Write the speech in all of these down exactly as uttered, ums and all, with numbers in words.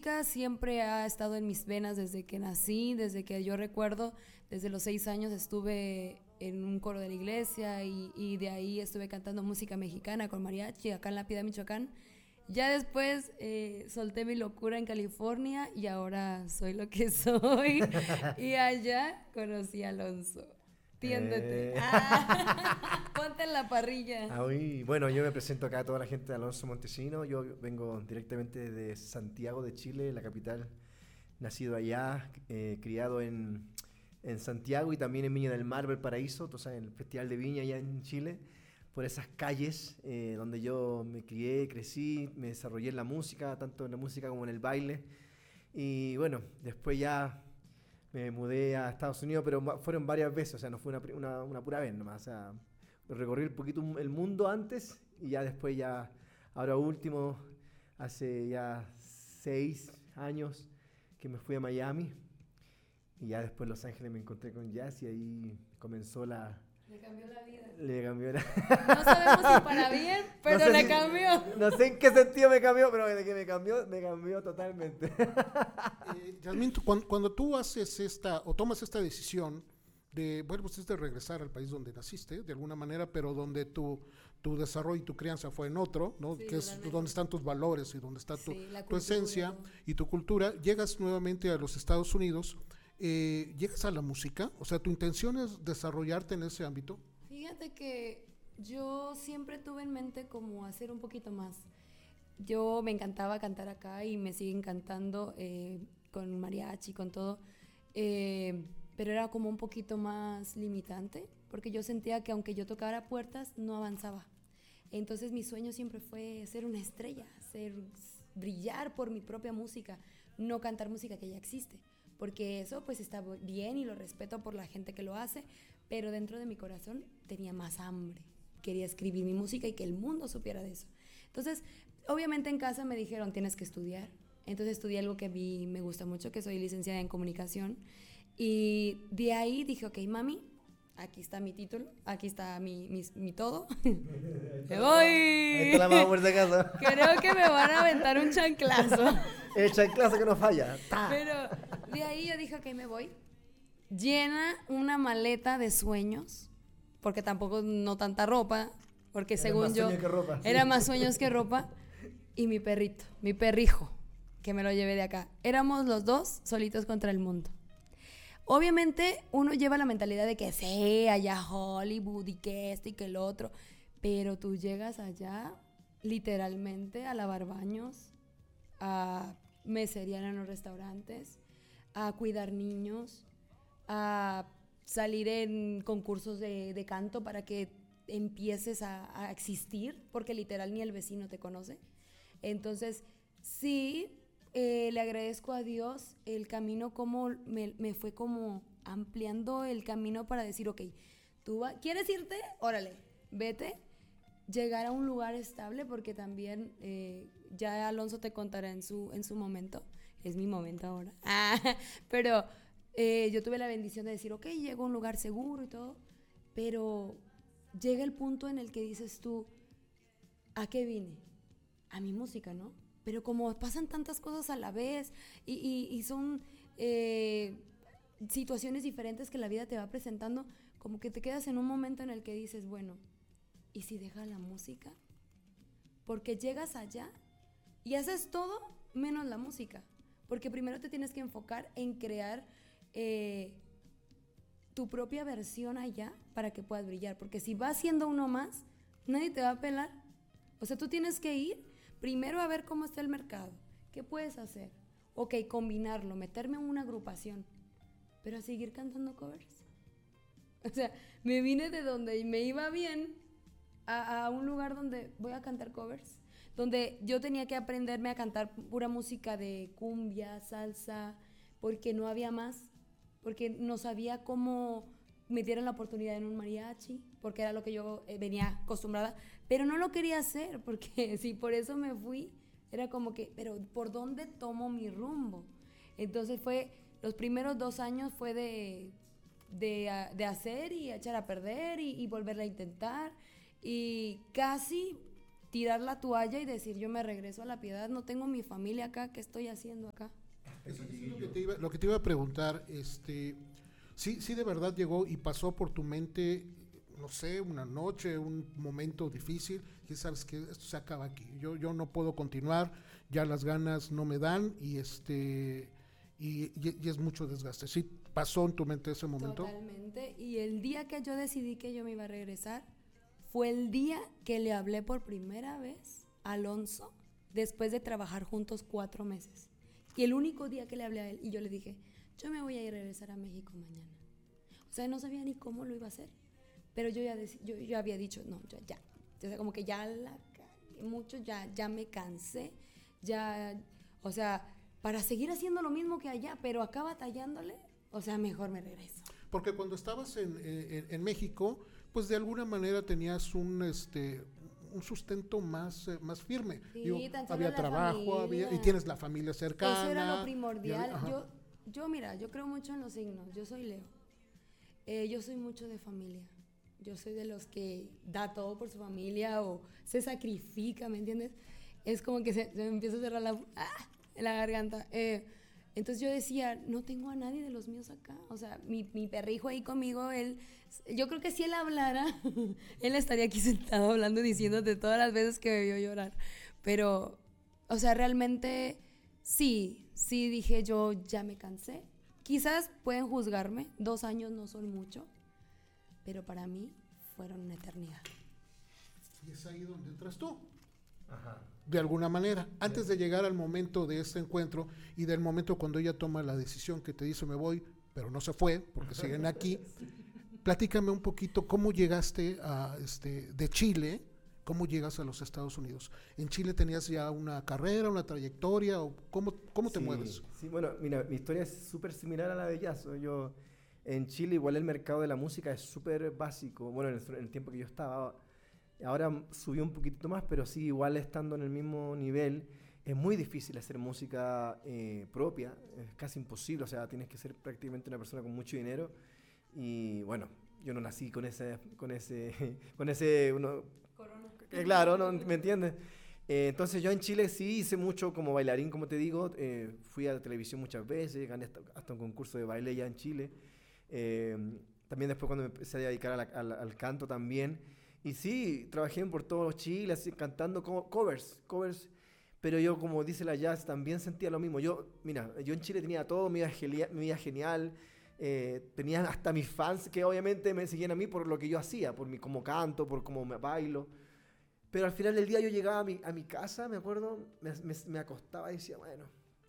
música siempre ha estado en mis venas desde que nací, desde que yo recuerdo, desde los seis años estuve en un coro de la iglesia y, y de ahí estuve cantando música mexicana con mariachi acá en La Piedad, Michoacán. Ya después eh, solté mi locura en California y ahora soy lo que soy. Y allá conocí a Alonso. Tiéndete. Eh. Ah, ponte en la parrilla. Ah, uy, bueno, yo me presento acá a toda la gente de Alonso Montesino. Yo vengo directamente de Santiago de Chile, la capital. Nacido allá, eh, criado en, en Santiago y también en Viña del Mar, Valparaíso, tú sabes, el Festival de Viña allá en Chile. Por esas calles eh, donde yo me crié, crecí, me desarrollé en la música, tanto en la música como en el baile. Y bueno, después ya me mudé a Estados Unidos, pero fueron varias veces, o sea, no fue una, una, una pura vez nomás. O sea, recorrí un poquito el mundo antes y ya después ya, ahora último, hace ya seis años que me fui a Miami. Y ya después en Los Ángeles me encontré con Jazz y ahí comenzó la... Le cambió la vida. Le cambió la... No sabemos si para bien, pero no sé le si, cambió. No sé en qué sentido me cambió, pero de que me cambió, me cambió totalmente. Eh, Yasmín, tú, cuando, cuando tú haces esta, o tomas esta decisión de, bueno, pues es de regresar al país donde naciste, de alguna manera, pero donde tu, tu desarrollo y tu crianza fue en otro, ¿no? Sí, que es totalmente. donde están tus valores y donde está tu, Sí, la tu cultura. esencia y tu cultura, llegas nuevamente a los Estados Unidos, eh, llegas a la música, o sea, tu intención es desarrollarte en ese ámbito. Fíjate que yo siempre tuve en mente como hacer un poquito más. Yo me encantaba cantar acá y me sigue encantando eh, con mariachi, con todo, eh, pero era como un poquito más limitante, porque yo sentía que aunque yo tocara puertas, no avanzaba. Entonces mi sueño siempre fue ser una estrella, ser, brillar por mi propia música, no cantar música que ya existe, porque eso pues está bien y lo respeto por la gente que lo hace, pero dentro de mi corazón tenía más hambre. Quería escribir mi música y que el mundo supiera de eso. Entonces, obviamente en casa me dijeron, tienes que estudiar. Entonces estudié algo que a mí me gusta mucho, que soy licenciada en comunicación. Y de ahí dije, ok, mami, aquí está mi título, aquí está mi, mi, mi todo. ¡Me voy! Ahí está la mamá por si acaso. Creo que me van a aventar un chanclazo. El chanclazo que no falla. ¡Ta! Pero de ahí yo dije, ok, me voy. Llena una maleta de sueños, porque tampoco no tanta ropa, porque Era según más yo sueño que ropa, sí. era más sueños que ropa, y mi perrito, mi perrijo, que me lo llevé de acá. Éramos los dos solitos contra el mundo. Obviamente uno lleva la mentalidad de que sí, allá Hollywood y que esto y que el otro, pero tú llegas allá literalmente a lavar baños, a meserear en los restaurantes, a cuidar niños, a salir en concursos de, de canto para que empieces a, a existir, porque literal ni el vecino te conoce. Entonces, sí, eh, le agradezco a Dios el camino, como me, me fue como ampliando el camino para decir, ok, tú va, ¿quieres irte? Órale, vete. Llegar a un lugar estable, porque también eh, ya Alonso te contará en su, en su momento, es mi momento ahora, ah, pero eh, yo tuve la bendición de decir, ok, llego a un lugar seguro y todo, pero llega el punto en el que dices tú, ¿a qué vine? A mi música, ¿no? Pero como pasan tantas cosas a la vez y, y, y son eh, situaciones diferentes que la vida te va presentando, como que te quedas en un momento en el que dices, bueno, ¿y si dejas la música? Porque llegas allá y haces todo menos la música, porque primero te tienes que enfocar en crear eh, tu propia versión allá para que puedas brillar, porque si vas siendo uno más, nadie te va a pelar. O sea, tú tienes que ir primero a ver cómo está el mercado, qué puedes hacer, ok, combinarlo, meterme en una agrupación, pero a seguir cantando covers. O sea, me vine de donde me iba bien A, a un lugar donde voy a cantar covers, donde yo tenía que aprenderme a cantar pura música de cumbia, salsa, porque no había más, porque no sabía cómo me dieran la oportunidad en un mariachi, porque era lo que yo eh, venía acostumbrada, pero no lo quería hacer, porque sí, por eso me fui, era como que, pero ¿por dónde tomo mi rumbo? Entonces fue, los primeros dos años fue de, de, de hacer y echar a perder y, y volverla a intentar, y casi tirar la toalla y decir, yo me regreso a La Piedad, no tengo mi familia acá, ¿qué estoy haciendo acá? Eso es lo que te iba, lo que te iba a preguntar, este, sí, sí de verdad llegó y pasó por tu mente, no sé, una noche, un momento difícil, que sabes que esto se acaba aquí, yo, yo no puedo continuar, ya las ganas no me dan y este, y, y, y es mucho desgaste. ¿Sí pasó en tu mente ese momento? Totalmente, y el día que yo decidí que yo me iba a regresar, fue el día que le hablé por primera vez a Alonso, después de trabajar juntos cuatro meses. Y el único día que le hablé a él, y yo le dije, yo me voy a ir a regresar a México mañana. O sea, no sabía ni cómo lo iba a hacer. Pero yo ya, dec- yo, yo había dicho, no, ya, ya. O sea, como que ya la cagué mucho, ya, ya me cansé, ya, o sea, para seguir haciendo lo mismo que allá, pero acá batallándole, o sea, mejor me regreso. Porque cuando estabas en, en, en México, pues de alguna manera tenías un, este, un sustento más, eh, más firme. Sí, Digo, tan solo había la trabajo, había, y familia. tienes la familia cercana. Eso era lo y primordial. había- ajá. Yo, yo, mira, yo creo mucho en los signos. Yo soy Leo. Eh, yo soy mucho de familia. Yo soy de los que da todo por su familia o se sacrifica, ¿me entiendes? Es como que se, se me empieza a cerrar la, ¡ah! En la garganta. Eh, entonces yo decía, no tengo a nadie de los míos acá. O sea, mi, mi perrijo ahí conmigo, él, yo creo que si él hablara, él estaría aquí sentado hablando y diciéndote todas las veces que me vio llorar. Pero, o sea, realmente sí, sí dije yo, ya me cansé. Quizás pueden juzgarme, dos años no son mucho, pero para mí fueron una eternidad. Y es ahí donde entras tú. Ajá. De alguna manera, antes de llegar al momento de este encuentro y del momento cuando ella toma la decisión que te dice me voy, pero no se fue porque siguen aquí, platícame un poquito cómo llegaste a, este, de Chile, cómo llegas a los Estados Unidos. ¿En Chile tenías ya una carrera, una trayectoria o cómo, cómo te Sí, mueves? Sí, bueno, mira, mi historia es súper similar a la de Yaso. Yo, en Chile, igual el mercado de la música es súper básico. Bueno, en el, en el tiempo que yo estaba, ahora subió un poquitito más, pero sí, igual estando en el mismo nivel, es muy difícil hacer música eh, propia, es casi imposible, o sea, tienes que ser prácticamente una persona con mucho dinero. Y bueno, yo no nací con ese, con ese, con ese, uno, eh, claro, ¿no? ¿Me entiendes? Eh, entonces yo en Chile sí hice mucho como bailarín, como te digo, eh, fui a la televisión muchas veces, gané hasta, hasta un concurso de baile ya en Chile. Eh, también después cuando me empecé a dedicar a la- a la- al canto también. Y sí, trabajé por todo Chile, así, cantando co- covers, covers. Pero yo, como dice la jazz, también sentía lo mismo. Yo, mira, yo en Chile tenía todo, me iba, gelia- me iba genial. Eh, tenía hasta mis fans que obviamente me seguían a mí por lo que yo hacía, por mi cómo canto, por cómo me bailo. Pero al final del día yo llegaba a mi, a mi casa, me acuerdo, me, me, me acostaba y decía, bueno,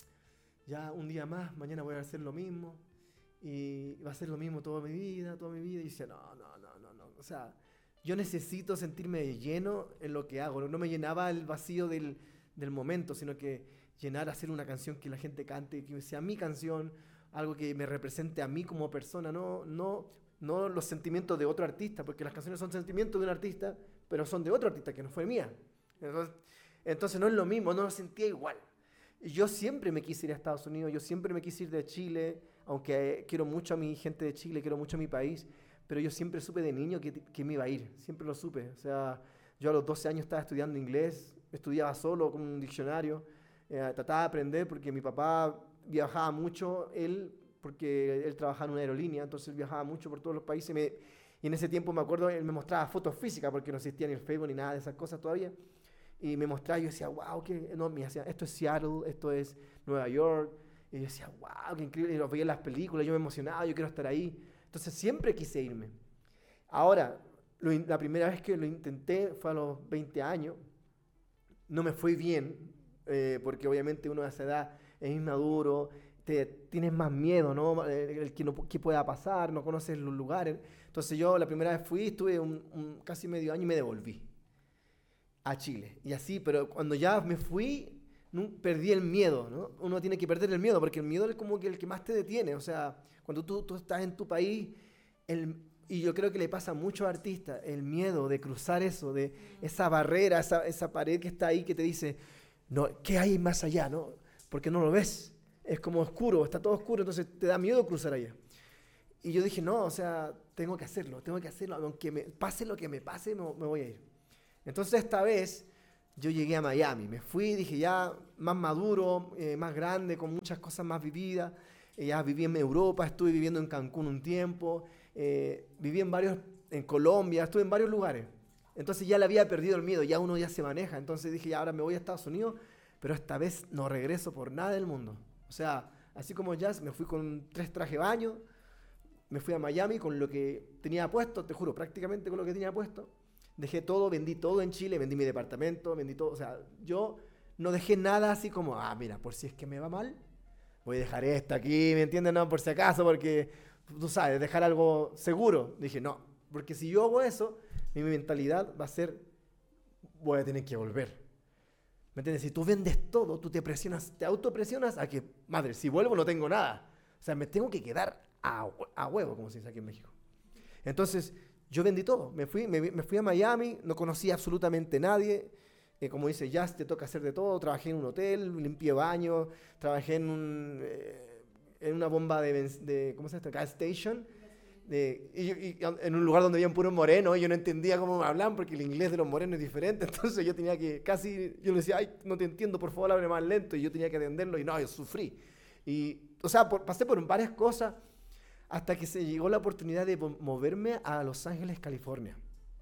ya un día más, mañana voy a hacer lo mismo. Y va a ser lo mismo toda mi vida, toda mi vida. Y decía, no, no, no, no, no. O sea, yo necesito sentirme lleno en lo que hago. No, no me llenaba el vacío del, del momento, sino que llenar, hacer una canción que la gente cante, que sea mi canción, algo que me represente a mí como persona, no, no, no los sentimientos de otro artista, porque las canciones son sentimientos de un artista, pero son de otro artista que no fue mía. Entonces, entonces no es lo mismo, no lo sentía igual. Y yo siempre me quise ir a Estados Unidos, yo siempre me quise ir de Chile, aunque eh, quiero mucho a mi gente de Chile, quiero mucho a mi país, pero yo siempre supe de niño que, que me iba a ir, siempre lo supe. O sea, yo a los doce años estaba estudiando inglés, estudiaba solo con un diccionario, eh, trataba de aprender porque mi papá viajaba mucho, él, porque él trabajaba en una aerolínea, entonces él viajaba mucho por todos los países. Me, y en ese tiempo me acuerdo, él me mostraba fotos físicas, porque no existía ni el Facebook ni nada de esas cosas todavía. Y me mostraba, y yo decía, wow, qué, no, me decía, esto es Seattle, esto es Nueva York. Y yo decía, wow, qué increíble. Y los veía en las películas, yo me emocionaba, yo quiero estar ahí. Entonces siempre quise irme. Ahora, lo in- la primera vez que lo intenté fue a los veinte años. No me fue bien, eh, porque obviamente uno a esa edad es inmaduro, te, tienes más miedo, ¿no? El, el que no pu- qué pueda pasar, no conoces los lugares. Entonces yo la primera vez fui, estuve un, un- casi medio año y me devolví a Chile. Y así, pero cuando ya me fui, nu- perdí el miedo, ¿no? Uno tiene que perder el miedo, porque el miedo es como que el que más te detiene. O sea, cuando tú, tú estás en tu país, el, y yo creo que le pasa a muchos artistas, el miedo de cruzar eso, de esa barrera, esa, esa pared que está ahí que te dice, no, ¿qué hay más allá, no? Porque no lo ves. Es como oscuro, está todo oscuro, entonces te da miedo cruzar allá. Y yo dije, no, o sea, tengo que hacerlo, tengo que hacerlo, aunque me pase lo que me pase, me, me voy a ir. Entonces esta vez yo llegué a Miami. Me fui, dije ya más maduro, eh, más grande, con muchas cosas más vividas. Eh, ya viví en Europa, estuve viviendo en Cancún un tiempo, eh, viví en varios, en Colombia, estuve en varios lugares. Entonces ya le había perdido el miedo, ya uno ya se maneja. Entonces dije, ya ahora me voy a Estados Unidos, pero esta vez no regreso por nada del mundo. O sea, así como Jazz, me fui con tres trajes de baño, me fui a Miami con lo que tenía puesto, te juro, prácticamente con lo que tenía puesto. Dejé todo, vendí todo en Chile, vendí mi departamento, vendí todo. O sea, yo no dejé nada así como, ah, mira, por si es que me va mal, voy a dejar esto aquí, ¿me entiendes? No, por si acaso, porque, tú sabes, dejar algo seguro. Dije, no, porque si yo hago eso, mi mentalidad va a ser, voy a tener que volver. ¿Me entiendes? Si tú vendes todo, tú te presionas, te autopresionas a que, madre, si vuelvo no tengo nada. O sea, me tengo que quedar a, a huevo, como se dice aquí en México. Entonces, yo vendí todo. Me fui, me, me fui a Miami, no conocí absolutamente nadie. Eh, como dice Jazz, te toca hacer de todo. Trabajé en un hotel, limpié baños, trabajé en, un, eh, en una bomba de, de, ¿cómo se llama? Gas station. De, y, y, en un lugar donde había un puro moreno, y yo no entendía cómo me hablaban porque el inglés de los morenos es diferente. Entonces yo tenía que casi, yo le decía, ay, no te entiendo, por favor, hable más lento. Y yo tenía que atenderlo y no, yo sufrí. Y, o sea, por, pasé por varias cosas hasta que se llegó la oportunidad de moverme a Los Ángeles, California.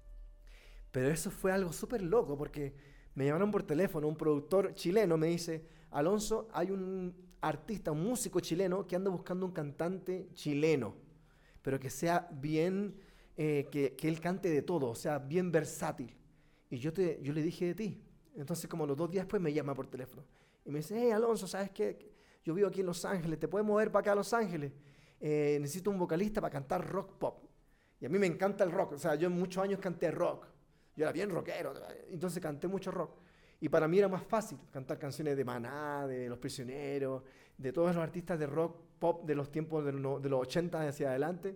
Pero eso fue algo súper loco porque me llamaron por teléfono, un productor chileno me dice, Alonso, hay un artista, un músico chileno que anda buscando un cantante chileno, pero que sea bien, eh, que, que él cante de todo, o sea, bien versátil. Y yo, te, yo le dije de ti. Entonces, como los dos días después me llama por teléfono. Y me dice, hey, Alonso, ¿sabes qué? Yo vivo aquí en Los Ángeles, ¿te puedes mover para acá a Los Ángeles? Eh, necesito un vocalista para cantar rock pop. Y a mí me encanta el rock. O sea, yo en muchos años canté rock. Yo era bien rockero. Entonces canté mucho rock. Y para mí era más fácil cantar canciones de Maná, de Los Prisioneros, de todos los artistas de rock pop de los tiempos de los, de los ochenta hacia adelante.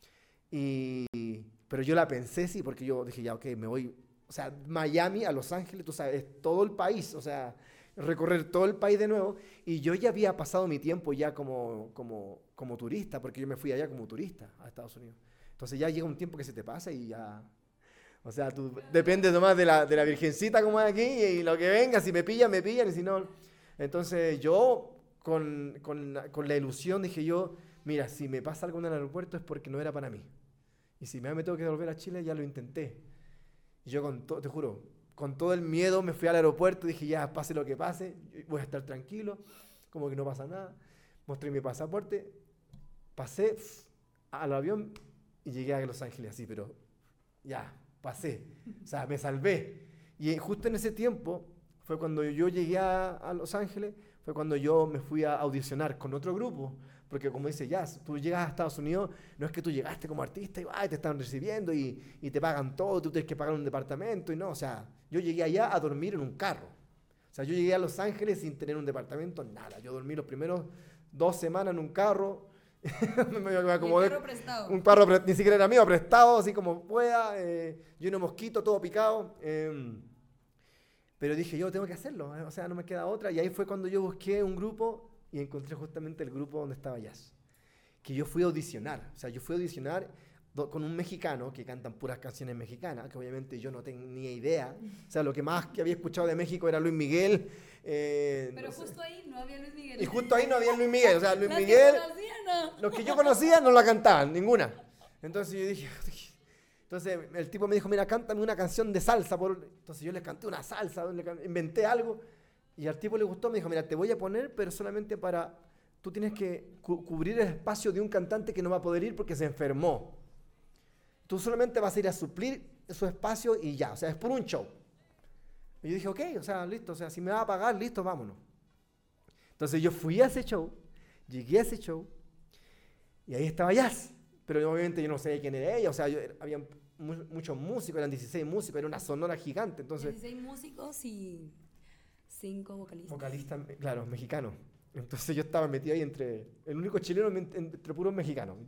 Y, pero yo la pensé, sí, porque yo dije, ya, ok, me voy. O sea, Miami a Los Ángeles, tú sabes, es todo el país. O sea, recorrer todo el país de nuevo. Y yo ya había pasado mi tiempo ya como, como, como turista, porque yo me fui allá como turista a Estados Unidos. Entonces ya llega un tiempo que se te pasa y ya... O sea, tú dependes nomás de la, de la virgencita como es aquí y, y lo que venga, si me pillan, me pillan y si no... Entonces yo con, con, con la ilusión dije yo, mira, si me pasa algo en el aeropuerto es porque no era para mí. Y si me, me tengo que volver a Chile, ya lo intenté. Y yo con todo, te juro, con todo el miedo me fui al aeropuerto y dije, ya, pase lo que pase, voy a estar tranquilo, como que no pasa nada. Mostré mi pasaporte, pasé pff, al avión y llegué a Los Ángeles así, pero ya, pasé. O sea, me salvé. Y justo en ese tiempo fue cuando yo llegué a, a Los Ángeles, fue cuando yo me fui a audicionar con otro grupo. Porque como dice Jazz, tú llegas a Estados Unidos, no es que tú llegaste como artista y ay, te están recibiendo y, y te pagan todo, tú tienes que pagar un departamento y no, o sea, yo llegué allá a dormir en un carro. O sea, yo llegué a Los Ángeles sin tener un departamento, nada. Yo dormí los primeros dos semanas en un carro. me acomodé, un carro prestado. Un carro pre- ni siquiera era mío, prestado, así como pueda, eh, lleno de mosquitos, todo picado. Eh, pero dije, yo tengo que hacerlo, eh, o sea, no me queda otra. Y ahí fue cuando yo busqué un grupo y encontré justamente el grupo donde estaba Jazz. Que yo fui a audicionar. O sea, yo fui a audicionar do, con un mexicano que cantan puras canciones mexicanas, que obviamente yo no tenía idea. O sea, lo que más que había escuchado de México era Luis Miguel. Eh, Pero no sé. justo ahí no había Luis Miguel. Y justo ahí no había Luis Miguel. O sea, Luis Los Miguel... que conocía, no. Los que yo conocía no la cantaban, ninguna. Entonces yo dije... Entonces el tipo me dijo, mira, cántame una canción de salsa. Por... Entonces yo le canté una salsa, le can... inventé algo. Y al tipo le gustó, me dijo, mira, te voy a poner, pero solamente para... Tú tienes que cu- cubrir el espacio de un cantante que no va a poder ir porque se enfermó. Tú solamente vas a ir a suplir su espacio y ya, o sea, es por un show. Y yo dije, ok, o sea, listo, o sea, si me va a pagar, listo, vámonos. Entonces yo fui a ese show, llegué a ese show, y ahí estaba Jazz. Pero obviamente yo no sabía quién era ella, o sea, yo, había mu- muchos músicos, eran dieciséis músicos, era una sonora gigante, entonces... dieciséis músicos y cinco vocalistas. Vocalista, claro, mexicano. Entonces yo estaba metido ahí entre... El único chileno entre, entre puros mexicanos.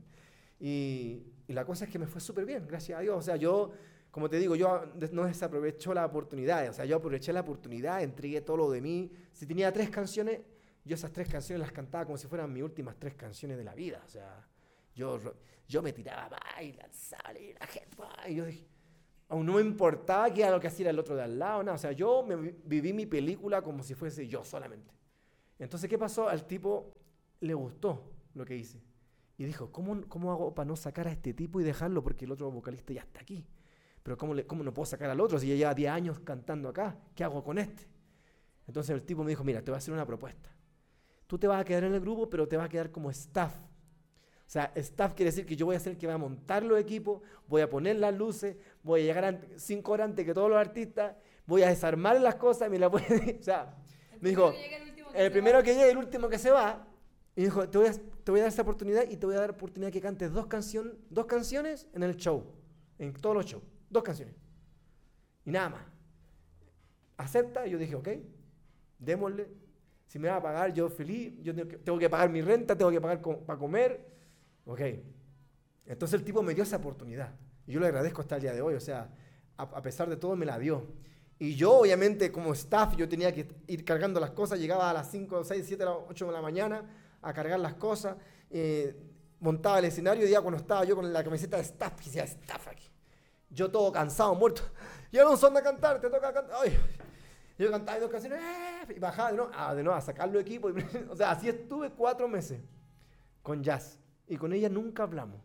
Y, y la cosa es que me fue súper bien, gracias a Dios. O sea, yo, como te digo, yo no desaprovecho la oportunidad. O sea, yo aproveché la oportunidad, entregué todo lo de mí. Si tenía tres canciones, yo esas tres canciones las cantaba como si fueran mis últimas tres canciones de la vida. O sea, yo, yo me tiraba a bailar, salir, la gente, y yo dije... Aún no me importaba qué era lo que hacía el otro de al lado, nada. O sea, yo me vi- viví mi película como si fuese yo solamente. Entonces, ¿qué pasó? Al tipo le gustó lo que hice. Y dijo, ¿cómo, cómo hago para no sacar a este tipo y dejarlo? Porque el otro vocalista ya está aquí. Pero ¿cómo, le, cómo no puedo sacar al otro si ya lleva diez años cantando acá? ¿Qué hago con este? Entonces el tipo me dijo, mira, te voy a hacer una propuesta. Tú te vas a quedar en el grupo, pero te vas a quedar como staff. O sea, staff quiere decir que yo voy a ser el que va a montar los equipos, voy a poner las luces, voy a llegar ante- cinco horas antes que todos los artistas, voy a desarmar las cosas y me las voy a... O sea, me dijo, el primero que llegue, el último que se va. Y dijo, te voy, a, te voy a dar esta oportunidad y te voy a dar oportunidad que cantes dos, canción, dos canciones en el show, en todos los shows, dos canciones. Y nada más. ¿Acepta? Y yo dije, ok, démosle. Si me va a pagar, yo feliz, yo tengo que, tengo que pagar mi renta, tengo que pagar com- para comer. Ok. Entonces el tipo me dio esa oportunidad. Y yo le agradezco hasta el día de hoy. O sea, a, a pesar de todo me la dio. Y yo, obviamente, como staff, yo tenía que ir cargando las cosas. Llegaba a las cinco, seis, siete, ocho de la mañana a cargar las cosas. Eh, montaba el escenario y ya cuando estaba yo con la camiseta de staff, que decía staff aquí. Yo todo cansado, muerto. Y Alonso, anda a cantar, te toca cantar. Ay. Yo cantaba dos canciones eh, y bajaba de nuevo, ah, de nuevo a sacar los equipos. O sea, así estuve cuatro meses con Jazz. Y con ella nunca hablamos.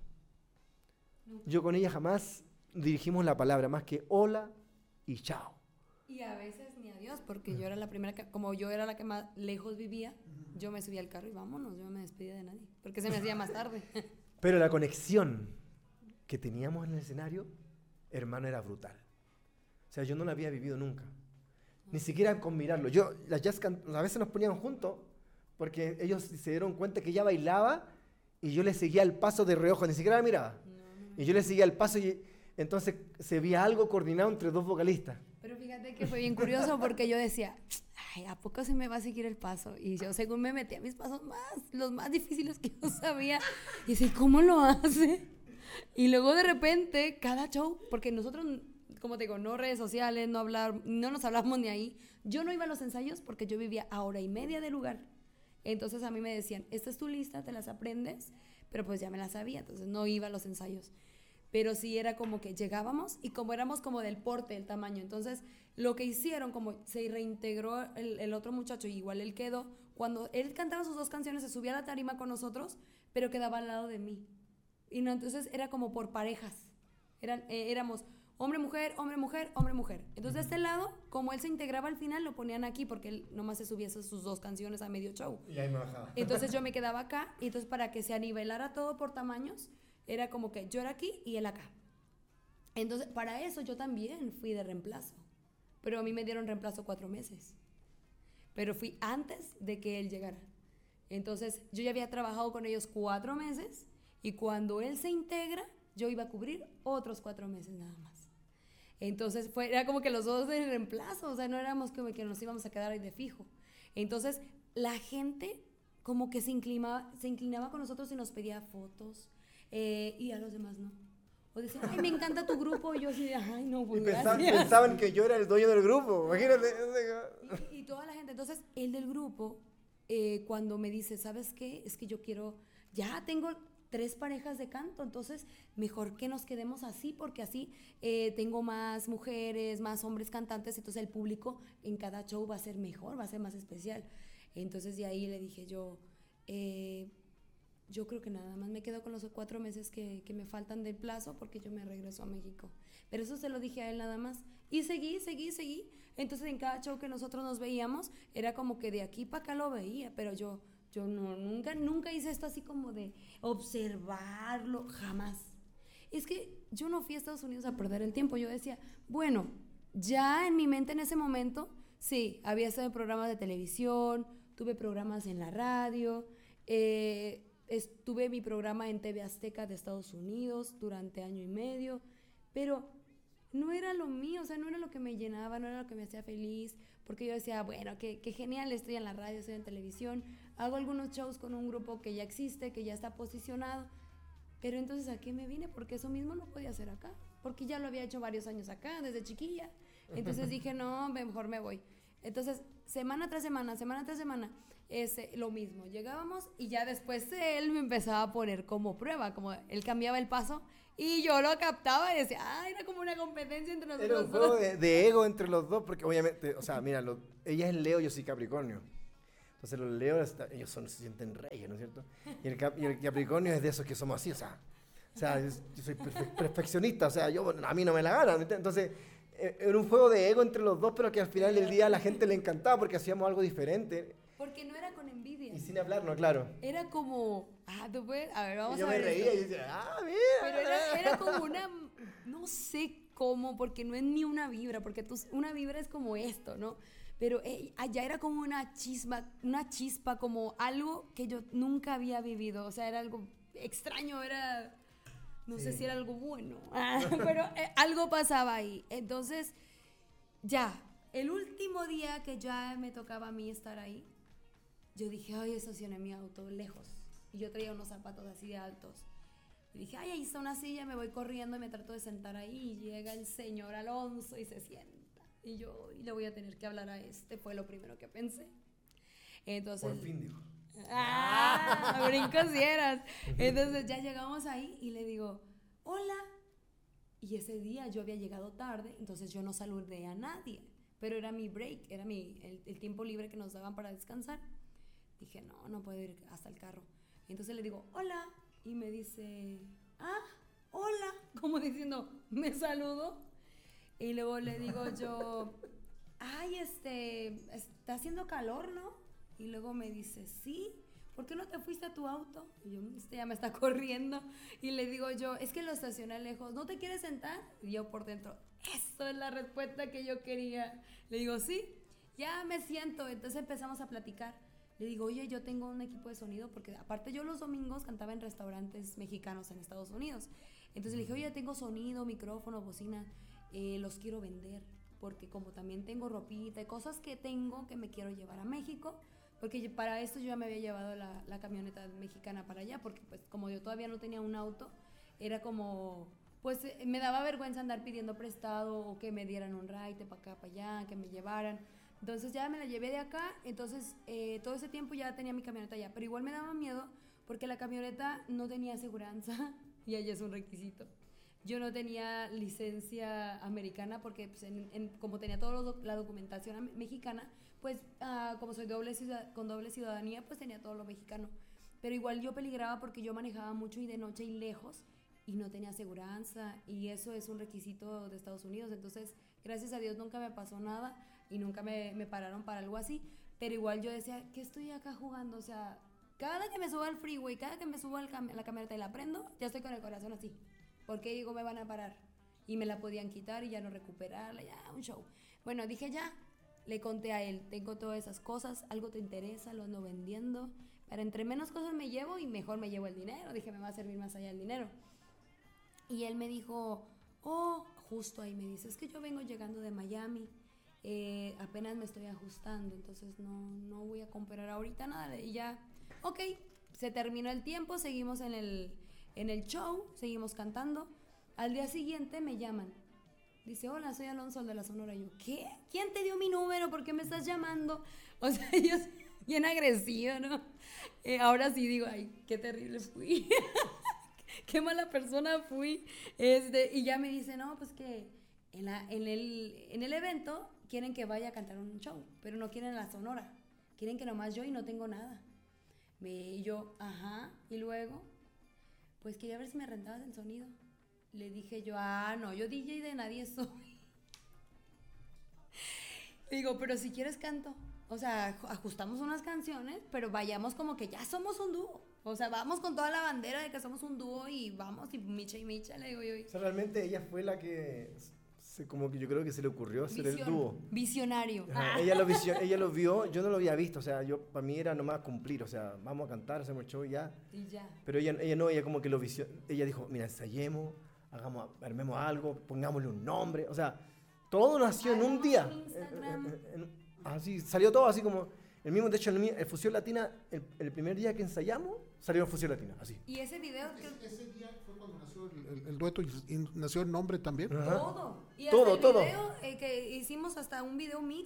Yo con ella jamás dirigimos la palabra, más que hola y chao. Y a veces ni adiós, porque yo era la primera que, como yo era la que más lejos vivía, yo me subía al carro y vámonos, yo no me despedía de nadie, porque se me hacía más tarde. Pero la conexión que teníamos en el escenario, hermano, era brutal. O sea, yo no la había vivido nunca. Ni siquiera con mirarlo. Yo, las Jazz can- a veces nos ponían juntos, porque ellos se dieron cuenta que ella bailaba y yo le seguía el paso de reojo, ni siquiera la miraba. Y yo le seguía el paso y entonces se veía algo coordinado entre dos vocalistas. Pero fíjate que fue bien curioso porque yo decía, ay, ¿a poco se me va a seguir el paso? Y yo según me metía mis pasos más, los más difíciles que yo sabía. Y decía, ¿cómo lo hace? Y luego de repente, cada show, porque nosotros, como te digo, no redes sociales, no hablar, no nos hablamos ni ahí. Yo no iba a los ensayos porque yo vivía a hora y media del lugar. Entonces a mí me decían, esta es tu lista, te las aprendes, pero pues ya me las sabía, entonces no iba a los ensayos. Pero sí era como que llegábamos y como éramos como del porte, el tamaño, entonces lo que hicieron, como se reintegró el, el otro muchacho, y igual él quedó, cuando él cantaba sus dos canciones se subía a la tarima con nosotros, pero quedaba al lado de mí. Y no, entonces era como por parejas, Eran, eh, éramos hombre-mujer, hombre-mujer, hombre-mujer. Entonces de este lado, como él se integraba al final, lo ponían aquí porque él nomás se subía esas, sus dos canciones a medio show. Y ahí me bajaba. Entonces yo me quedaba acá, y entonces para que se anivelara todo por tamaños, era como que yo era aquí y él acá. Entonces para eso yo también fui de reemplazo, pero a mí me dieron reemplazo cuatro meses, pero fui antes de que él llegara. Entonces yo ya había trabajado con ellos cuatro meses y cuando él se integra, yo iba a cubrir otros cuatro meses nada más. Entonces fue, era como que los dos de reemplazo, o sea, no éramos como que nos íbamos a quedar ahí de fijo. Entonces la gente como que se inclinaba, se inclinaba con nosotros y nos pedía fotos, eh, y a los demás no. O decían, ay, me encanta tu grupo, y yo así de, ay, no, pues Y pensaban, gracias. pensaban que yo era el dueño del grupo, imagínate. Y, y toda la gente, entonces el del grupo, eh, cuando me dice, ¿sabes qué? Es que yo quiero, ya tengo tres parejas de canto, entonces mejor que nos quedemos así, porque así eh, tengo más mujeres, más hombres cantantes, entonces el público en cada show va a ser mejor, va a ser más especial. Entonces de ahí le dije yo, eh, yo creo que nada más me quedo con los cuatro meses que, que me faltan del plazo, porque yo me regreso a México. Pero eso se lo dije a él nada más. Y seguí, seguí, seguí. Entonces en cada show que nosotros nos veíamos, era como que de aquí para acá lo veía, pero yo, yo no, nunca, nunca hice esto así como de observarlo, jamás. Es que yo no fui a Estados Unidos a perder el tiempo. Yo decía, bueno, ya en mi mente en ese momento, sí, había estado en programas de televisión, tuve programas en la radio, eh, estuve mi programa en T V Azteca de Estados Unidos durante año y medio, pero no era lo mío, o sea, no era lo que me llenaba, no era lo que me hacía feliz, porque yo decía, bueno, qué, qué genial, estoy en la radio, estoy en televisión, hago algunos shows con un grupo que ya existe, que ya está posicionado, pero entonces ¿a qué me vine? Porque eso mismo no podía hacer acá, porque ya lo había hecho varios años acá, desde chiquilla. Entonces dije, no, mejor me voy. Entonces, semana tras semana, semana tras semana, ese, lo mismo. Llegábamos y ya después él me empezaba a poner como prueba, como él cambiaba el paso y yo lo captaba y decía, ah, era como una competencia entre nosotros. Era un juego de, de ego entre los dos, porque obviamente, o sea, mira, lo- ella es Leo, yo soy Capricornio. Entonces los Leos, está- ellos son, se sienten reyes, ¿no es cierto? Y el, Cap- y el Capricornio es de esos que somos así, o sea, o sea yo, yo soy perfe- perfeccionista, o sea, yo, a mí no me la gana, ¿me entiendes? Entonces, eh, era un juego de ego entre los dos, pero que al final del día a la gente le encantaba porque hacíamos algo diferente Porque no era con envidia. y sin hablar, ¿no? Claro. Era como, ah, tú puedes, a ver, vamos Y yo a me ver reía esto. y decía, ah, mira. Pero era, era como una, no sé cómo, porque no es ni una vibra, porque tú, una vibra es como esto, ¿no? Pero eh, allá era como una chispa, una chispa, como algo que yo nunca había vivido, o sea, era algo extraño, era, no sé Sí. si era algo bueno, pero eh, algo pasaba ahí. Entonces, ya, el último día que ya me tocaba a mí estar ahí, yo dije, ay, estacioné mi auto lejos. Y yo traía unos zapatos así de altos. Y dije, ay, ahí está una silla, me voy corriendo y me trato de sentar ahí. Y llega el señor Alonso y se sienta. Y yo, y le voy a tener que hablar a este, fue lo primero que pensé. Entonces, Por fin, dijo. ¡ah! Brincos y eras. Entonces ya llegamos ahí y le digo, hola. Y ese día yo había llegado tarde, entonces yo no saludé a nadie. Pero era mi break, era mi, el, el tiempo libre que nos daban para descansar. Dije, no, no puedo ir hasta el carro. Entonces le digo, hola. Y me dice, ah, hola. Como diciendo, me saludo. Y luego le digo yo, ay, este, está haciendo calor, ¿no? Y luego me dice, sí. ¿Por qué no te fuiste a tu auto? Y yo, este ya me está corriendo. Y le digo yo, es que lo estacioné lejos. ¿No te quieres sentar? Y yo por dentro, eso es la respuesta que yo quería. Le digo, sí, ya me siento. Entonces empezamos a platicar. Le digo, oye, yo tengo un equipo de sonido, porque aparte yo los domingos cantaba en restaurantes mexicanos en Estados Unidos. Entonces le dije, oye, tengo sonido, micrófono, bocina, eh, los quiero vender, porque como también tengo ropita y cosas que tengo que me quiero llevar a México, porque yo- para esto yo ya me había llevado la, la camioneta mexicana para allá, porque pues como yo todavía no tenía un auto, era como, pues eh, me daba vergüenza andar pidiendo prestado o que me dieran un ride para acá, para allá, que me llevaran. Entonces ya me la llevé de acá, entonces eh, todo ese tiempo ya tenía mi camioneta allá, pero igual me daba miedo porque la camioneta no tenía aseguranza y allá es un requisito. Yo no tenía licencia americana porque pues, en- en- como tenía toda la documentación am- mexicana, pues ah, como soy doble ciudad- con doble ciudadanía, pues tenía todo lo mexicano. Pero igual yo peligraba porque yo manejaba mucho y de noche y lejos y no tenía aseguranza y eso es un requisito de Estados Unidos. Entonces, gracias a Dios nunca me pasó nada y nunca me, me pararon para algo así. Pero igual yo decía, ¿qué estoy acá jugando? O sea, cada que me subo al freeway, cada que me subo al cam- a la camioneta y la prendo, ya estoy con el corazón así. Porque digo, me van a parar. Y me la podían quitar y ya no recuperarla, ya, un show. Bueno, dije ya, le conté a él, tengo todas esas cosas, algo te interesa, lo ando vendiendo. Para entre menos cosas me llevo y mejor me llevo el dinero. Dije, me va a servir más allá el dinero. Y él me dijo, oh, justo ahí me dice, es que yo vengo llegando de Miami, eh, apenas me estoy ajustando, entonces no, no voy a comprar ahorita nada. Y ya, ok, se terminó el tiempo, seguimos en el, en el show, seguimos cantando. Al día siguiente me llaman. Dice, hola, soy Alonso, el de la Sonora. Y yo, ¿qué? ¿Quién te dio mi número? ¿Por qué me estás llamando? O sea, yo soy bien agresiva, ¿no? Eh, ahora sí digo, ay, qué terrible fui. Qué mala persona fui. Este, y ya me dice, no, pues que en, la, en, el, en el evento quieren que vaya a cantar un show, pero no quieren la Sonora. Quieren que nomás yo y no tengo nada. Me, y yo, ajá. Y luego, pues quería ver si me rentabas el sonido. Le dije yo, ah, no, yo D J de nadie soy. Le digo, pero si quieres canto. O sea, ajustamos unas canciones, pero vayamos como que ya somos un dúo. O sea, vamos con toda la bandera de que somos un dúo y vamos, y Micha y Micha, le digo yo. O sea, realmente ella fue la que, se, como que yo creo que se le ocurrió hacer el Visión, dúo. Visionario. Ajá, ella, lo visio- ella lo vio, yo no lo había visto, o sea, yo para mí era nomás cumplir, o sea, vamos a cantar, hacemos el show y ya. Y ya. Pero ella, ella no, ella como que lo visió, ella dijo, mira, ensayemos, hagamos, armemos algo, pongámosle un nombre, o sea, todo nació en un Hagamos día. un Instagram. En- en- en- así, salió todo así como, el mismo, de hecho, el, mi- el Fusión Latina, el, el primer día que ensayamos, salió Fusión Latina, así. Y ese video, que, Ese, ese día fue cuando nació el, el- el dueto y, y nació el nombre también. Ajá. todo. Y Todo, hasta el todo. video, eh, que hicimos hasta un video mix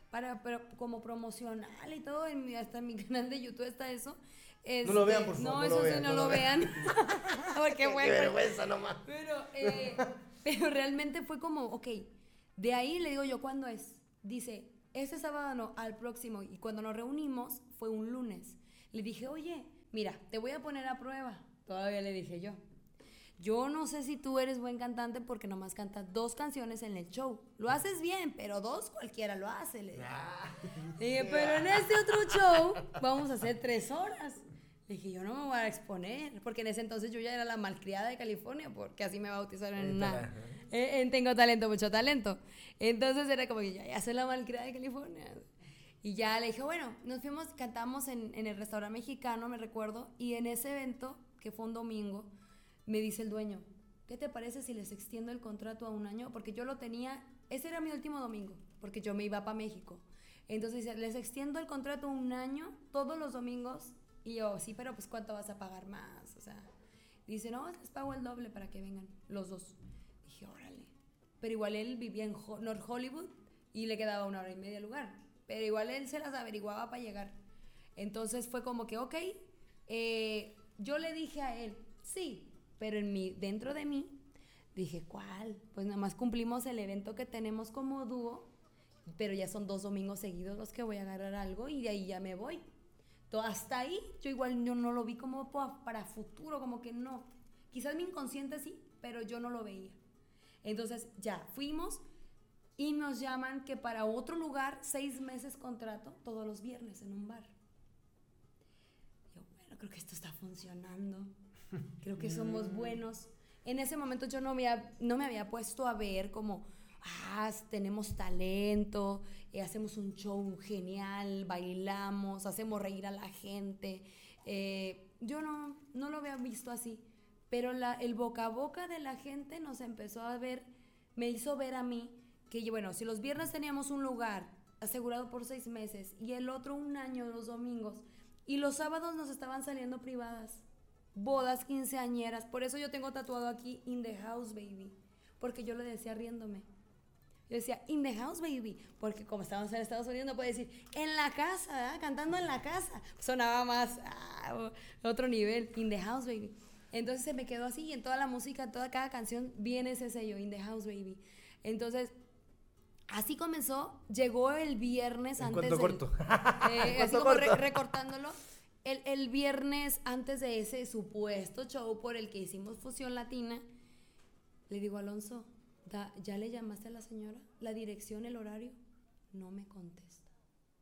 para, pero como promocional y todo, en mi- hasta en mi canal de YouTube está eso. No lo Este, vean, por favor, No, no eso lo sí, vean, no, no lo lo vean. Porque Qué bueno. vergüenza nomás. Pero, eh, pero realmente fue como, ok, de ahí le digo yo, ¿cuándo es? Dice, este sábado no, al próximo. Y cuando nos reunimos, fue un lunes. Le dije, oye, mira, te voy a poner a prueba. Todavía le dije yo. Yo no sé si tú eres buen cantante porque nomás cantas dos canciones en el show. Lo haces bien, pero dos cualquiera lo hace. Le dije. Le dije, pero en este otro show vamos a hacer tres horas. Le dije, yo no me voy a exponer, porque en ese entonces yo ya era la malcriada de California, porque así me bautizaron en una... En, en Tengo Talento, Mucho Talento. Entonces era como que ya, ya soy la malcriada de California. Y ya le dije, bueno, nos fuimos, cantamos en, en el restaurante mexicano, me recuerdo, y en ese evento, que fue un domingo, me dice el dueño, ¿qué te parece si les extiendo el contrato a un año? Porque yo lo tenía, ese era mi último domingo, porque yo me iba para México. Entonces dice, les extiendo el contrato a un año, todos los domingos. Y yo, sí, pero pues ¿cuánto vas a pagar más? O sea, dice, no, les pago el doble para que vengan los dos. Dije, órale. Pero igual él vivía en Ho- North Hollywood y le quedaba una hora y media al lugar. Pero igual él se las averiguaba para llegar. Entonces fue como que, ok, eh, yo le dije a él, sí, pero en mi, dentro de mí, dije, ¿cuál? Pues nada más cumplimos el evento que tenemos como dúo, pero ya son dos domingos seguidos los que voy a agarrar algo y de ahí ya me voy. Todo, hasta ahí, yo igual yo no lo vi como pa- para futuro, como que no. Quizás mi inconsciente sí, pero yo no lo veía. Entonces ya fuimos y nos llaman que para otro lugar, seis meses contrato, todos los viernes en un bar. Yo, bueno, creo que esto está funcionando. Creo que somos buenos. En ese momento yo no me había, no me había puesto a ver como, ah, tenemos talento, eh, hacemos un show genial, bailamos, hacemos reír a la gente. Eh, yo no, no lo había visto así, pero la, el boca a boca de la gente nos empezó a ver, me hizo ver a mí que, bueno, si los viernes teníamos un lugar asegurado por seis meses y el otro un año los domingos, y los sábados nos estaban saliendo privadas, bodas quinceañeras, por eso yo tengo tatuado aquí In the House Baby, porque yo lo decía riéndome. Yo decía, in the house, baby, porque como estábamos en Estados Unidos no puede decir, en la casa, ¿verdad? Cantando en la casa. Sonaba más, ah, otro nivel, in the house, baby. Entonces se me quedó así y en toda la música, toda cada canción viene ese sello, in the house, baby. Entonces, así comenzó, llegó el viernes En antes cuento del... corto. Eh, así como re- recortándolo. El, el viernes antes de ese supuesto show por el que hicimos Fusión Latina, le digo a Alonso, Da, ¿ya le llamaste a la señora? ¿La dirección, el horario? No me contesta.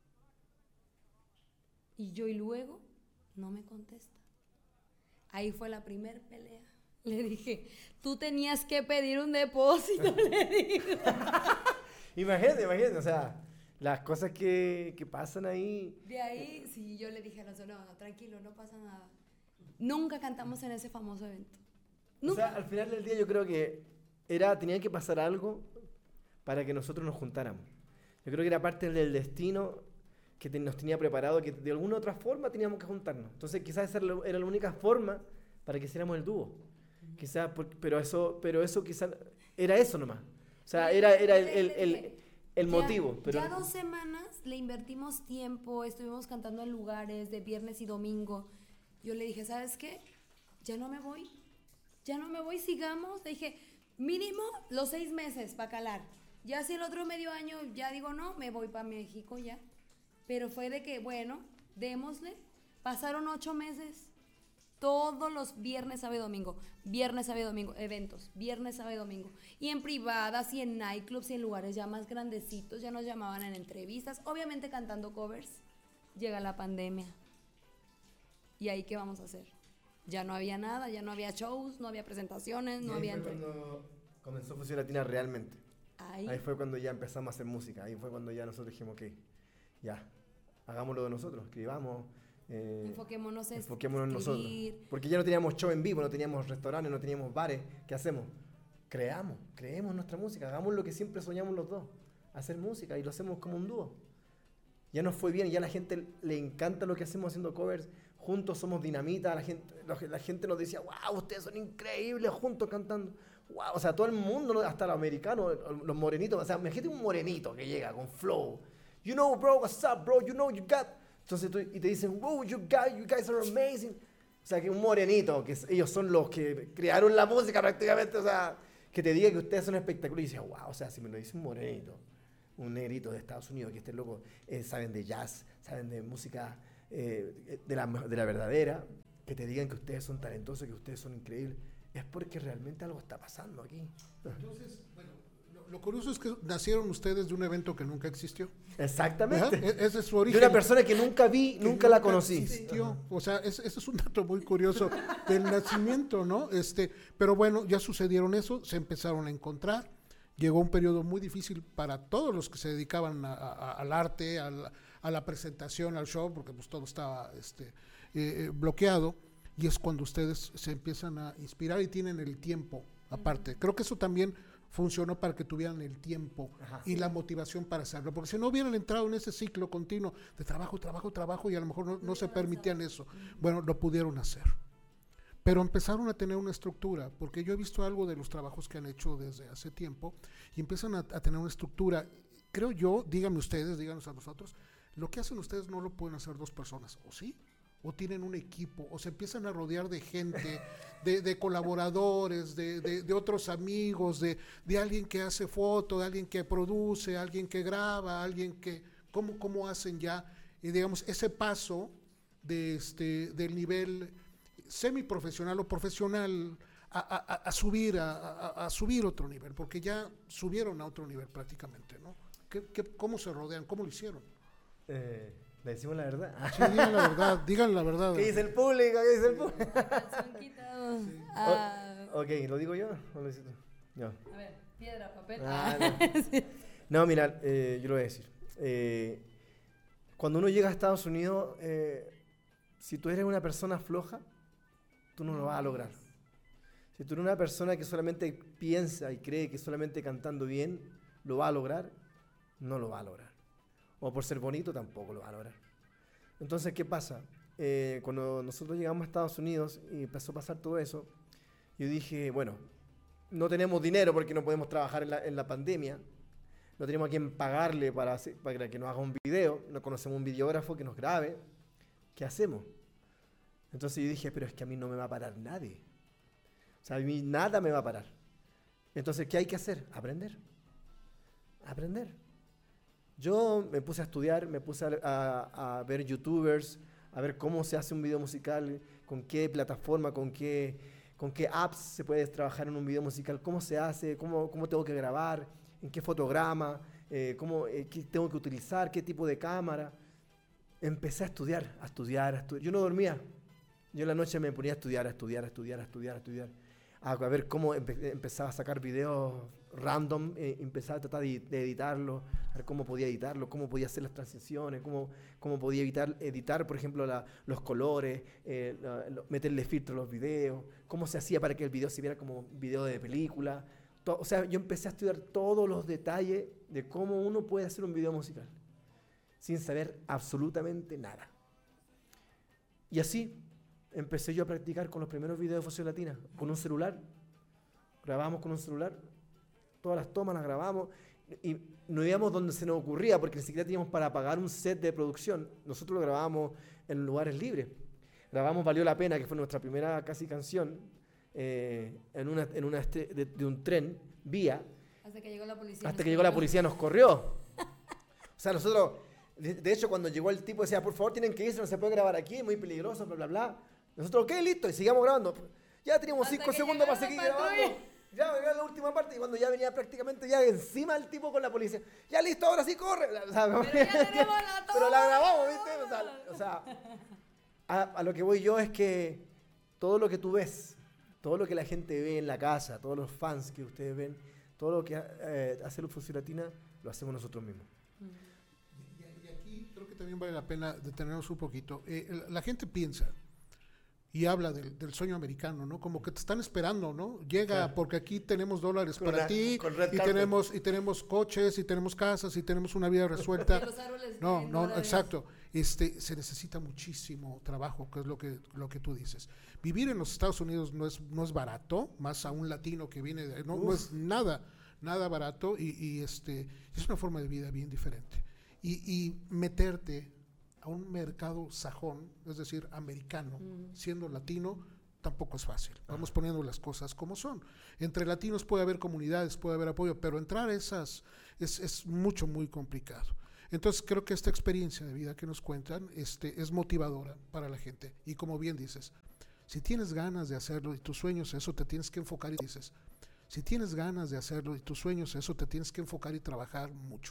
Y yo y luego, no me contesta. Ahí fue la primer pelea. Le dije, tú tenías que pedir un depósito, le digo. Imagínate, imagínate, o sea, las cosas que, que pasan ahí. De ahí, sí, yo le dije a Alonso, no, no, tranquilo, no pasa nada. Nunca cantamos en ese famoso evento. O Nunca. sea, al final del día yo creo que era, tenía que pasar algo para que nosotros nos juntáramos. Yo creo que era parte del destino que te- nos tenía preparado, que de alguna u otra forma teníamos que juntarnos. Entonces quizás esa era la, era la única forma para que hiciéramos el dúo. Quizás, por- pero eso, pero eso quizás era eso nomás. O sea, era, era el, el, el, el Ya- motivo. Pero Ya dos semanas le invertimos tiempo, estuvimos cantando en lugares de viernes y domingo. Yo le dije, ¿sabes qué? Ya no me voy. Ya no me voy, sigamos. Le dije, mínimo los seis meses para calar. Ya si el otro medio año ya digo no, me voy para México ya. Pero fue de que, bueno, démosle. Pasaron ocho meses. Todos los viernes, sábado y domingo. Viernes, sábado y domingo. Eventos. Viernes, sábado y domingo. Y en privadas, y en nightclubs, y en lugares ya más grandecitos. Ya nos llamaban en entrevistas. Obviamente cantando covers. Llega la pandemia. ¿Y ahí qué vamos a hacer? Ya no había nada, ya no había shows, no había presentaciones, no Y ahí había... fue entre- cuando comenzó Fusión Latina realmente. Ahí, Ahí fue cuando ya empezamos a hacer música. Ahí fue cuando ya nosotros dijimos, ok, ya, hagámoslo de nosotros, escribamos. Eh, enfoquémonos en enfoquémonos en nosotros. escribir. Porque ya no teníamos show en vivo, no teníamos restaurantes, no teníamos bares. ¿Qué hacemos? Creamos, creemos nuestra música, hagamos lo que siempre soñamos los dos, hacer música, y lo hacemos como un dúo. Ya nos fue bien, y ya a la gente le encanta lo que hacemos haciendo covers. Juntos somos dinamita, la gente, la, la gente nos decía, wow, ustedes son increíbles juntos cantando. Wow, o sea, todo el mundo, hasta los americanos, los morenitos, o sea, imagínate un morenito que llega con flow You know, bro, what's up, bro? You know, you got... Entonces, tú, y te dicen, wow, you guys, you guys are amazing. O sea, que un morenito, que es- ellos son los que crearon la música prácticamente, o sea, que te diga que ustedes son espectaculares. Y dices, wow, o sea, si me lo dice un morenito, un negrito de Estados Unidos, que este loco, eh, saben de jazz, saben de música eh, de, la, de la verdadera, que te digan que ustedes son talentosos, que ustedes son increíbles, es porque realmente algo está pasando aquí. Entonces, bueno, lo, lo curioso es que nacieron ustedes de un evento que nunca existió. Exactamente. Ajá, e- ese es su De origen. una persona que nunca vi, que nunca la conocí. existió. O sea, es- ese es un dato muy curioso del nacimiento, ¿no? Este, pero bueno, ya sucedieron eso, se empezaron a encontrar. Llegó un periodo muy difícil para todos los que se dedicaban a- a- al arte, a la, a la presentación, al show, porque pues todo estaba este, eh, eh, bloqueado. Y es cuando ustedes se empiezan a inspirar y tienen el tiempo aparte. Creo que eso también funcionó para que tuvieran el tiempo Ajá. y la motivación para hacerlo, porque si no hubieran entrado en ese ciclo continuo de trabajo, trabajo, trabajo y a lo mejor no, no se permitían eso, bueno, lo pudieron hacer. Pero empezaron a tener una estructura, porque yo he visto algo de los trabajos que han hecho desde hace tiempo y empiezan a, a tener una estructura. Creo yo, díganme ustedes, díganos a nosotros, lo que hacen ustedes no lo pueden hacer dos personas, ¿o sí? O tienen un equipo, o se empiezan a rodear de gente, de, de colaboradores, de, de, de otros amigos, de, de alguien que hace foto, de alguien que produce, alguien que graba, alguien que, ¿cómo, cómo hacen ya, eh, digamos, ese paso de este, del nivel semiprofesional o profesional a, a, a subir, a, a, a subir otro nivel, porque ya subieron a otro nivel prácticamente, ¿no? ¿Qué, qué, ¿Cómo se rodean? ¿Cómo lo hicieron? Eh, ¿Le decimos la verdad? Sí, digan la verdad, digan la verdad. ¿Qué dice el público? ¿Qué dice el público? Son quitados. Ah, Ok, ¿lo digo yo o lo dices tú? No. a ver, piedra, papel. Ah, no. No, mira, eh, yo lo voy a decir. Eh, cuando uno llega a Estados Unidos, eh, si tú eres una persona floja, tú no lo vas a lograr. Si tú eres una persona que solamente piensa y cree que solamente cantando bien lo va a lograr, no lo va a lograr. O por ser bonito tampoco lo va a lograr. Entonces, ¿qué pasa? Eh, cuando nosotros llegamos a Estados Unidos y empezó a pasar todo eso, yo dije, bueno, no tenemos dinero porque no podemos trabajar en la, en la pandemia, no tenemos a quien pagarle para, hacer- para que nos haga un video, no conocemos un videógrafo que nos grabe, ¿qué hacemos? Entonces yo dije, pero es que a mí no me va a parar nadie. O sea, a mí nada me va a parar. Entonces, ¿qué hay que hacer? Aprender. Aprender. Yo me puse a estudiar, me puse a, a- a ver youtubers, a ver cómo se hace un video musical, con qué plataforma, con qué, con qué apps se puede trabajar en un video musical, cómo se hace, cómo, cómo tengo que grabar, en qué fotograma, eh, cómo, eh, qué tengo que utilizar, qué tipo de cámara. Empecé a estudiar, a estudiar, a estudiar. Yo no dormía. Yo en la noche me ponía a estudiar, a estudiar, a estudiar, a estudiar, a estudiar. A, a ver cómo empe- empezaba a sacar videos random, eh, empezaba a tratar de, de editarlo, a ver cómo podía editarlo, cómo podía hacer las transiciones, cómo, cómo podía editar, editar, por ejemplo, la- los colores, eh, la- lo- meterle filtro a los videos, cómo se hacía para que el video se viera como video de película. To- o sea, yo empecé a estudiar todos los detalles de cómo uno puede hacer un video musical, sin saber absolutamente nada. Y así empecé yo a practicar con los primeros videos de Fusión Latina, con un celular. Grabamos con un celular, todas las tomas las grabamos y no íbamos donde se nos ocurría porque ni siquiera teníamos para pagar un set de producción. Nosotros lo grabábamos en lugares libres. Grabamos Valió la Pena, que fue nuestra primera casi canción, eh, en una, en una este- de, de un tren, vía, Hasta que llegó la policía. hasta nos que llegó la corrió. policía nos corrió. O sea, nosotros, de, de hecho, cuando llegó el tipo decía, por favor, tienen que irse, no se puede grabar aquí, es muy peligroso, bla, bla, bla. Nosotros, ok, listo, y sigamos grabando. Ya teníamos Hasta cinco que segundos para llegó seguir la patrulla. grabando. Ya venía la última parte, y cuando ya venía prácticamente ya encima el tipo con la policía, ya listo, ahora sí corre. O sea, como- Pero ya tenemos la Pero la toma. grabamos, ¿viste? O sea, o sea, a, a lo que voy yo es que todo lo que tú ves, todo lo que la gente ve en la casa, todos los fans que ustedes ven, todo lo que eh, hace la Fusión Latina, lo hacemos nosotros mismos. Y, y aquí creo que también vale la pena detenernos un poquito. Eh, el- la gente piensa y habla del, del sueño americano, ¿no? Como que te están esperando, ¿no? Llega Claro. porque aquí tenemos dólares Con para la- ti con red y carpet. tenemos y tenemos coches y tenemos casas y tenemos una vida resuelta. Y los árboles No, en no, dólares. exacto. Este, se necesita muchísimo trabajo, que es lo que, lo que tú dices. Vivir en los Estados Unidos no es, no es barato, más a un latino que viene de, no, no es nada, nada barato y, y este, es una forma de vida bien diferente. y, y meterte a un mercado sajón, es decir, americano, Mm. siendo latino, tampoco es fácil. Vamos poniendo las cosas como son. Entre latinos puede haber comunidades, puede haber apoyo, pero entrar a esas es, es mucho, muy complicado. Entonces creo que esta experiencia de vida que nos cuentan este, es motivadora para la gente. Y como bien dices, si tienes ganas de hacerlo y tus sueños, eso te tienes que enfocar y dices, si tienes ganas de hacerlo y tus sueños, eso te tienes que enfocar y trabajar mucho.